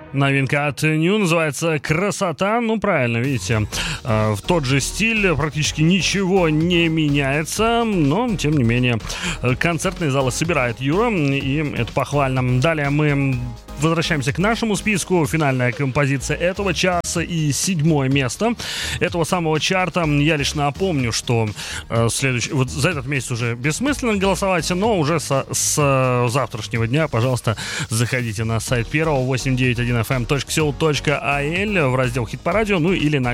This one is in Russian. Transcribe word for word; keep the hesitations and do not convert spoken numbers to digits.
Новинка от Ню называется «Красота». Ну, правильно, видите, в тот же стиль, практически ничего не меняется, но, тем не менее, концертные залы собирает Юра, и это похвально. Далее мы возвращаемся к нашему списку. Финальная композиция этого часа и седьмое место этого самого чарта. Я лишь напомню, что э, следующий, вот за этот месяц уже бессмысленно голосовать, но уже со, с завтрашнего дня, пожалуйста, заходите на сайт первого восемь девять один эф эм точка сеул точка ай эл в раздел «Хит по радио», ну или на